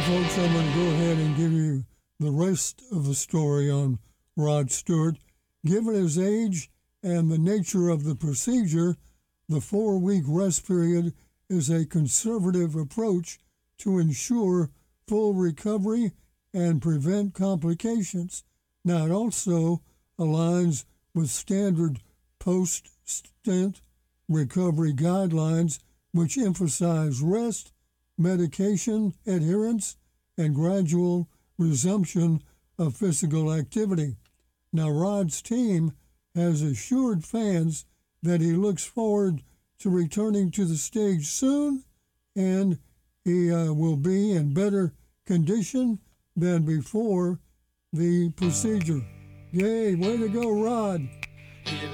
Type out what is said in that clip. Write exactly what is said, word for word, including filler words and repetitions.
folks, I'm going to go ahead and give you the rest of the story on Rod Stewart. Given his age and the nature of the procedure, the four-week rest period is a conservative approach to ensure full recovery and prevent complications. Now, it also aligns with standard post-stent recovery guidelines, which emphasize rest, medication adherence, and gradual resumption of physical activity. Now, Rod's team has assured fans that he looks forward to returning to the stage soon, and he uh, will be in better condition than before the procedure. Yay, way to go, Rod.